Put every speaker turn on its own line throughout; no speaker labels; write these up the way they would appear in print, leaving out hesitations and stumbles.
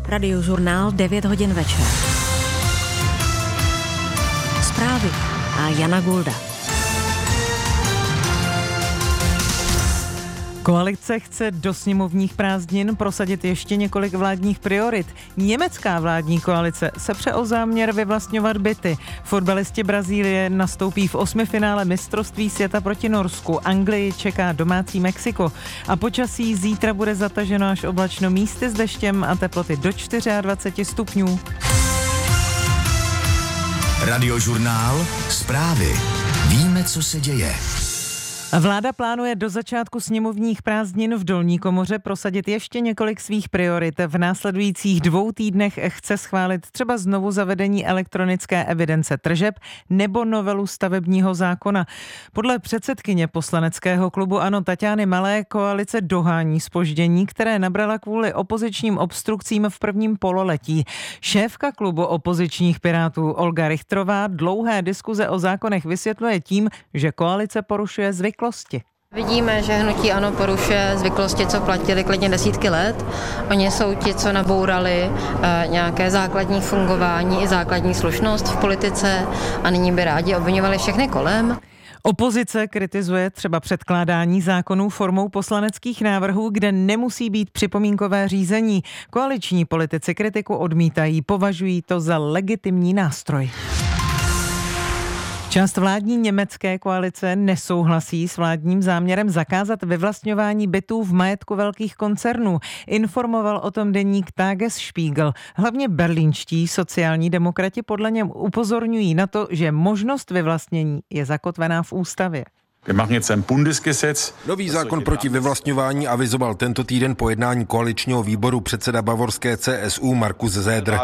Radiožurnál 9 hodin večer. Zprávy a Jana Gulda.
Koalice chce do sněmovních prázdnin prosadit ještě několik vládních priorit. Německá vládní koalice se pře o záměr vyvlastňovat byty. Fotbalisti Brazílie nastoupí v 8. finále mistrovství světa proti Norsku. Anglii čeká domácí Mexiko. A počasí zítra bude zataženo až oblačno, místy s deštěm a teploty do 24 stupňů.
Radiožurnál, zprávy. Víme, co se děje.
Vláda plánuje do začátku sněmovních prázdnin v dolní komoře prosadit ještě několik svých priorit. V následujících 2 týdnech chce schválit třeba znovu zavedení elektronické evidence tržeb nebo novelu stavebního zákona. Podle předsedkyně poslaneckého klubu ANO Taťány Malé koalice dohání zpoždění, které nabrala kvůli opozičním obstrukcím v prvním pololetí. Šéfka klubu opozičních Pirátů Olga Richtrová dlouhé diskuze o zákonech vysvětluje tím, že koalice porušuje zvyklosti.
Vidíme, že hnutí ANO porušuje zvyklosti, co platily klidně desítky let. Oni jsou ti, co nabourali nějaké základní fungování i základní slušnost v politice a nyní by rádi obviňovali všechny kolem.
Opozice kritizuje třeba předkládání zákonů formou poslaneckých návrhů, kde nemusí být připomínkové řízení. Koaliční politici kritiku odmítají, považují to za legitimní nástroj. Část vládní německé koalice nesouhlasí s vládním záměrem zakázat vyvlastňování bytů v majetku velkých koncernů. Informoval o tom deník Tagesspiegel. Hlavně berlínští sociální demokrati podle něm upozorňují na to, že možnost vyvlastnění je zakotvená v ústavě.
Nový zákon proti vyvlastňování avizoval tento týden po jednání koaličního výboru předseda bavorské CSU Markus Söder.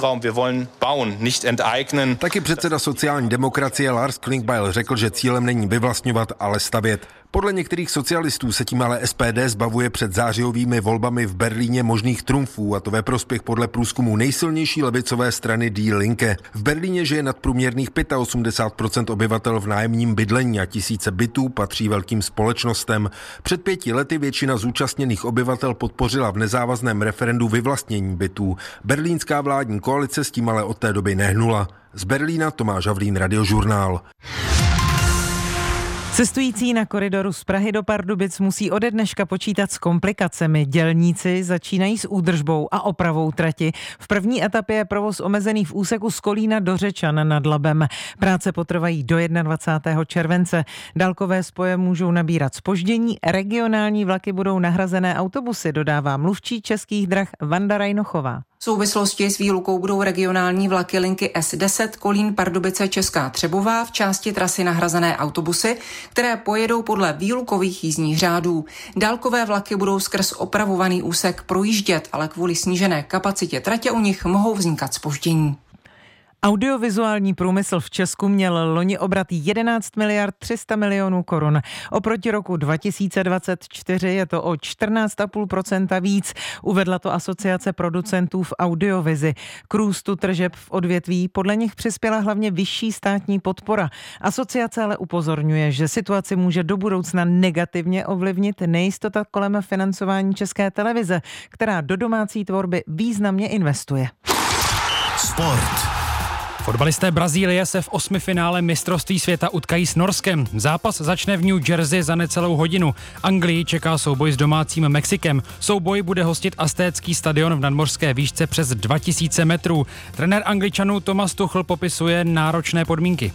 Taky předseda sociální demokracie Lars Klingbeil řekl, že cílem není vyvlastňovat, ale stavět. Podle některých socialistů se tím ale SPD zbavuje před zářijovými volbami v Berlíně možných trumfů, a to ve prospěch podle průzkumu nejsilnější levicové strany Die Linke. V Berlíně žije nadprůměrných 85% obyvatel v nájemním bydlení a tisíce bytů patří velkým společnostem. Před 5 lety většina zúčastněných obyvatel podpořila v nezávazném referendu vyvlastnění bytů. Berlínská vládní koalice s tím ale od té doby nehnula. Z Berlína Tomáš Havlín, Radiožurnál.
Cestující na koridoru z Prahy do Pardubic musí ode dneška počítat s komplikacemi. Dělníci začínají s údržbou a opravou trati. V první etapě je provoz omezený v úseku z Kolína do Řečan nad Labem. Práce potrvají do 21. července. Dálkové spoje můžou nabírat zpoždění, regionální vlaky budou nahrazené autobusy, dodává mluvčí Českých drah Vanda Rajnochová.
V souvislosti s výlukou budou regionální vlaky linky S10 Kolín Pardubice Česká Třebová v části trasy nahrazené autobusy, které pojedou podle výlukových jízdních řádů. Dálkové vlaky budou skrz opravovaný úsek projíždět, ale kvůli snížené kapacitě tratě u nich mohou vznikat zpoždění.
Audiovizuální průmysl v Česku měl loni obrat 11 miliard 300 milionů korun. Oproti roku 2024 je to o 14,5% víc. Uvedla to Asociace producentů v audiovizi. K růstu tržeb v odvětví podle nich přispěla hlavně vyšší státní podpora. Asociace ale upozorňuje, že situaci může do budoucna negativně ovlivnit nejistota kolem financování České televize, která do domácí tvorby významně investuje.
Sport.
Fotbalisté Brazílie se v 8. finále mistrovství světa utkají s Norskem. Zápas začne v New Jersey za necelou hodinu. Anglii čeká souboj s domácím Mexikem. Souboj bude hostit Aztécký stadion v nadmořské výšce přes 2000 metrů. Trenér Angličanů Thomas Tuchel popisuje náročné podmínky.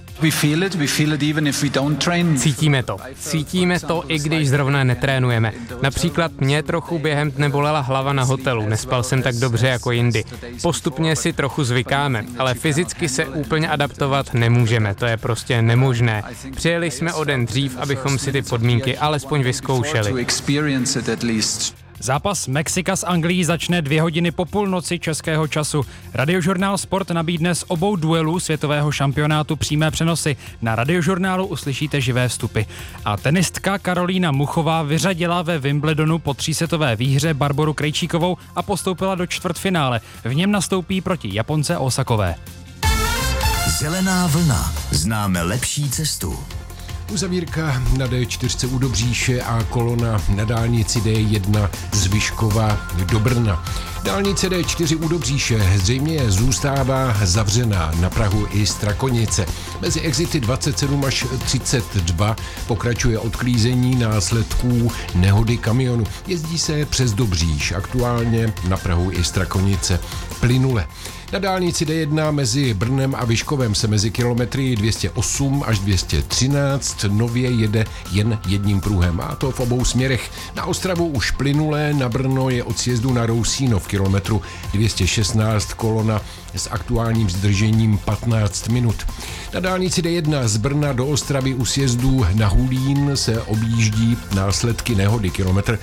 Cítíme to, i když zrovna netrénujeme. Například mě trochu během dne bolela hlava na hotelu. Nespal jsem tak dobře jako jindy. Postupně si trochu zvykáme, ale fyzicky se úplně adaptovat nemůžeme, to je prostě nemožné. Přijeli jsme o den dřív, abychom si ty podmínky alespoň vyzkoušeli.
Zápas Mexika s Anglií začne 2 hodiny po půlnoci českého času. Radiožurnál Sport nabídne z obou duelů světového šampionátu přímé přenosy. Na Radiožurnálu uslyšíte živé vstupy. A tenistka Karolína Muchová vyřadila ve Wimbledonu po 3setové výhře Barboru Krejčíkovou a postoupila do čtvrtfinále. V něm nastoupí proti Japonce Osakové.
Zelená vlna. Známe lepší cestu.
Uzavírka na D4 u Dobříše a kolona na dálnici D1 z Vyškova do Brna. Dálnice D4 u Dobříše zřejmě zůstává zavřená, na Prahu i Strakonice. Mezi exity 27 až 32 pokračuje odklízení následků nehody kamionu. Jezdí se přes Dobříš, aktuálně na Prahu i Strakonice plynule. Na dálnici D1 mezi Brnem a Vyškovem se mezi kilometry 208 až 213 nově jede jen jedním pruhem, a to v obou směrech. Na Ostravu už plynulé, na Brno je od sjezdu na Rousínov kilometru 216 kolona s aktuálním zdržením 15 minut. Na dálnici D1 z Brna do Ostravy u sjezdu na Hulín se objíždí následky nehody kilometr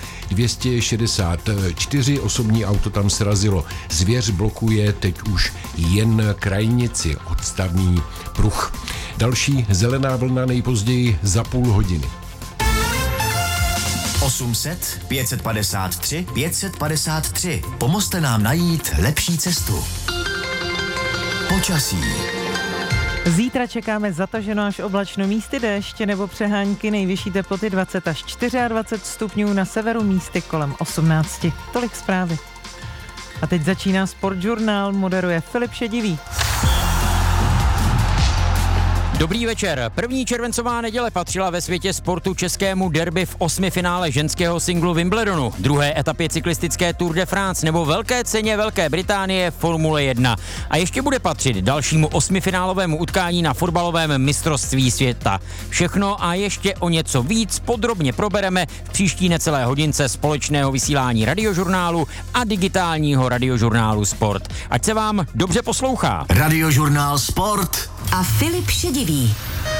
264, osobní auto tam srazilo. Zvěř blokuje teď už jen krajnici, odstavný pruh. Další zelená vlna nejpozději za půl hodiny.
800 553 553. Pomozte nám najít lepší cestu. Počasí.
Zítra čekáme zataženo až oblačno, místy déšť nebo přehánky, nejvyšší teploty 20 až 24 stupňů, na severu místy kolem 18. Tolik zprávy. A teď začíná Sportžurnál, moderuje Filip Šedivý.
Dobrý večer. První červencová neděle patřila ve světě sportu českému derby v 8. finále ženského singlu Wimbledonu, druhé etapě cyklistické Tour de France nebo velké ceně Velké Británie Formule 1. A ještě bude patřit dalšímu 8finálovému utkání na fotbalovém mistrovství světa. Všechno a ještě o něco víc podrobně probereme v příští necelé hodince společného vysílání Radiožurnálu a digitálního Radiožurnálu Sport. Ať se vám dobře poslouchá.
Radiožurnál Sport
A Filip Šedivý.